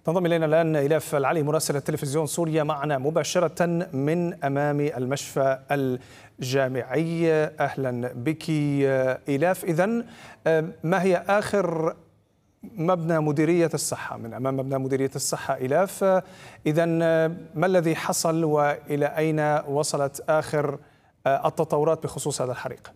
تنضم إلينا الآن إيلاف العلي مراسلة تلفزيون سوريا معنا مباشرة من أمام المشفى الجامعي. أهلا بك إيلاف. إذن ما هي آخر مبنى مديرية الصحة من أمام مبنى مديرية الصحة إيلاف؟ إذن ما الذي حصل وإلى أين وصلت آخر التطورات بخصوص هذا الحريق؟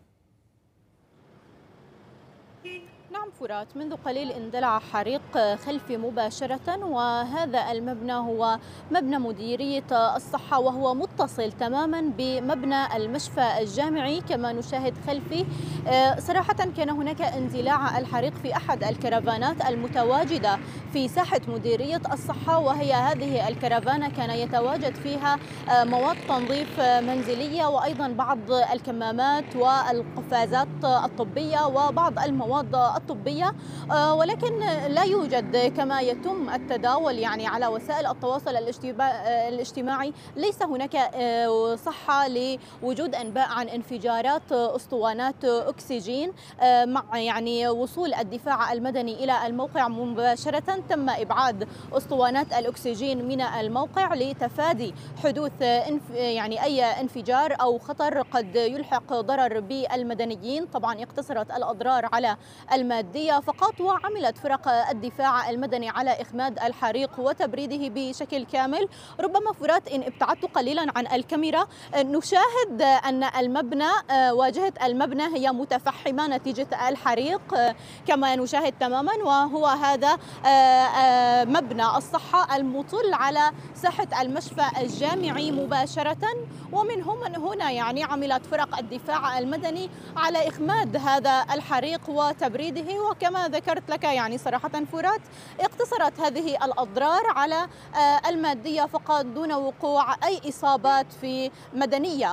فرات، منذ قليل اندلع حريق خلفي مباشرة، وهذا المبنى هو مبنى مديرية الصحة وهو متصل تماما بمبنى المشفى الجامعي كما نشاهد خلفي. صراحة كان هناك اندلاع الحريق في أحد الكرفانات المتواجدة في ساحة مديرية الصحة، وهي هذه الكرفانة كان يتواجد فيها مواد تنظيف منزلية وأيضا بعض الكمامات والقفازات الطبية وبعض المواد الطبية، ولكن لا يوجد كما يتم التداول يعني على وسائل التواصل الاجتماعي، ليس هناك صحة لوجود أنباء عن انفجارات أسطوانات أكسجين. مع يعني وصول الدفاع المدني إلى الموقع مباشرة تم إبعاد أسطوانات الأكسجين من الموقع لتفادي حدوث يعني أي انفجار أو خطر قد يلحق ضرر بالمدنيين. طبعا اقتصرت الأضرار على المادية فقط، وعملت فرق الدفاع المدني على إخماد الحريق وتبريده بشكل كامل. ربما فرات إن ابتعدت قليلا عن الكاميرا نشاهد أن المبنى واجهة المبنى هي متفحمة نتيجة الحريق كما نشاهد تماما، وهو هذا مبنى الصحة المطل على ساحة المشفى الجامعي مباشرة. ومن هنا يعني عملت فرق الدفاع المدني على إخماد هذا الحريق وتبريده. وكما ذكرت لك يعني صراحة فرات اقتصرت هذه الأضرار على المادية فقط دون وقوع أي إصابات في مدنية.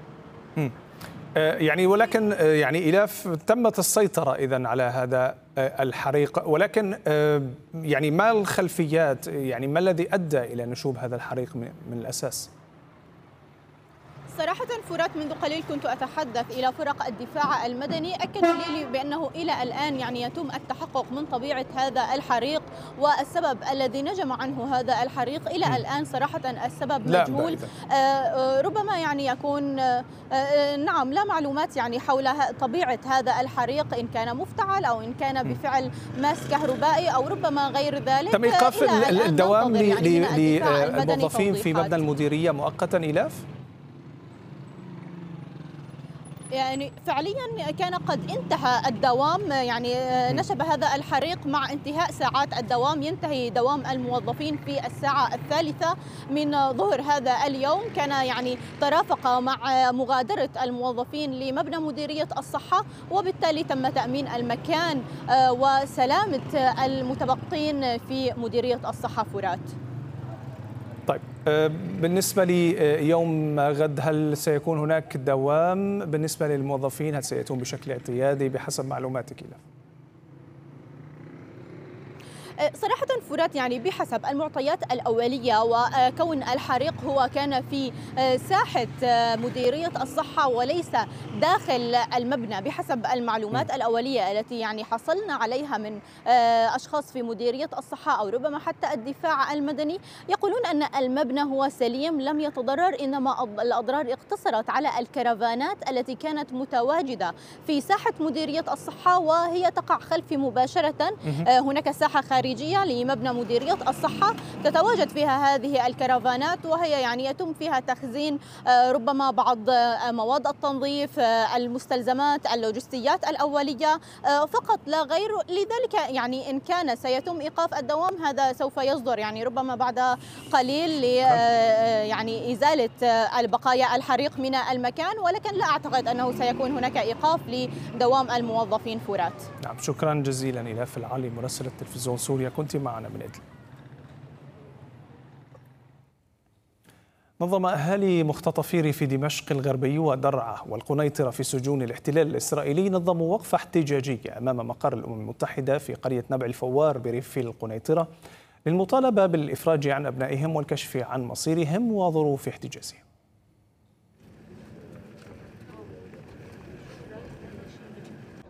يعني ولكن يعني إيلاف تمت السيطرة إذن على هذا الحريق، ولكن يعني ما الخلفيات، يعني ما الذي أدى إلى نشوب هذا الحريق من الأساس؟ صراحة فرات منذ قليل كنت أتحدث إلى فرق الدفاع المدني، أكدوا لي بأنه إلى الآن يعني يتم التحقق من طبيعة هذا الحريق والسبب الذي نجم عنه هذا الحريق. إلى الآن صراحة السبب مجهول. ربما يعني يكون نعم لا معلومات يعني حول طبيعة هذا الحريق، إن كان مفتعل أو إن كان بفعل ماس كهربائي أو ربما غير ذلك. تم إيقاف الدوام للموظفين في مبنى المديرية مؤقتا إيلاف؟ يعني فعليا كان قد انتهى الدوام، يعني نشب هذا الحريق مع انتهاء ساعات الدوام. ينتهي دوام الموظفين في الساعة 3 من ظهر هذا اليوم. كان يعني ترافق مع مغادرة الموظفين لمبنى مديرية الصحة، وبالتالي تم تأمين المكان وسلامة المتبقين في مديرية الصحة. فرات. طيب بالنسبة ليوم غد هل سيكون هناك دوام بالنسبة للموظفين؟ هل سيتم بشكل اعتيادي بحسب معلوماتك؟ صراحة فرات يعني بحسب المعطيات الأولية وكون الحريق هو كان في ساحة مديرية الصحة وليس داخل المبنى، بحسب المعلومات الأولية التي يعني حصلنا عليها من أشخاص في مديرية الصحة أو ربما حتى الدفاع المدني، يقولون أن المبنى هو سليم لم يتضرر، إنما الأضرار اقتصرت على الكرفانات التي كانت متواجدة في ساحة مديرية الصحة وهي تقع خلفي مباشرة. هناك ساحة خارجية لمبنى مديرية الصحة تتواجد فيها هذه الكرفانات، وهي يعني يتم فيها تخزين ربما بعض مواد التنظيف، المستلزمات، اللوجستيات الأولية فقط لا غير. لذلك يعني إن كان سيتم إيقاف الدوام هذا سوف يصدر يعني ربما بعد قليل يعني إزالة البقايا الحريق من المكان، ولكن لا أعتقد أنه سيكون هناك إيقاف لدوام الموظفين. فرات. نعم، شكرا جزيلا إيلاف العلي مراسلة تلفزيون سوريا، كنت معنا من إدلب. نظم أهالي مختطفي ريف دمشق الغربي ودرعا والقنيطرة في سجون الاحتلال الإسرائيلي نظموا وقفة احتجاجية أمام مقر الأمم المتحدة في قرية نبع الفوار بريف القنيطرة للمطالبة بالإفراج عن أبنائهم والكشف عن مصيرهم وظروف احتجازهم.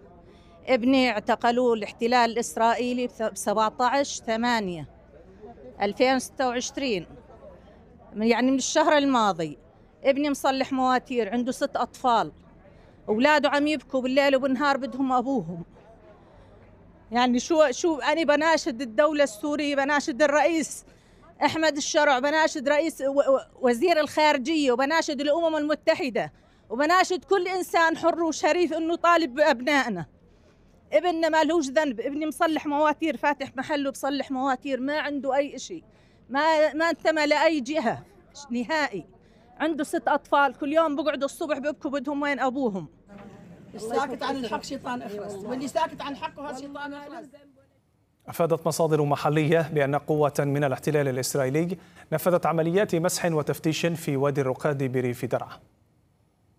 ابني اعتقلوه الاحتلال الإسرائيلي ب 17/8. 2026 يعني من الشهر الماضي. ابني مصلح مواتير، عنده 6 أطفال، أولاده عم يبكوا بالليل وبالنهار بدهم أبوهم. يعني شو أنا بناشد الدولة السورية، بناشد الرئيس أحمد الشرع، بناشد رئيس وزير الخارجية، وبناشد الأمم المتحدة، وبناشد كل إنسان حر وشريف إنه طالب بأبنائنا. ابننا ما لهوش ذنب، ابني مصلح مواتير، فاتح محله بصلح مواتير، ما عنده أي شيء، ما انتمى لأي جهة نهائي. عنده 6 أطفال، كل يوم بقعدوا الصبح بيبكوا بدهم وين أبوهم. الساكت عن الحق شيطان أخرس، واللي ساكت عن حقه هذا شيطان أخرس. أفادت مصادر محلية بأن قوة من الاحتلال الإسرائيلي نفذت عمليات مسح وتفتيش في وادي الرقاد بريف درعا.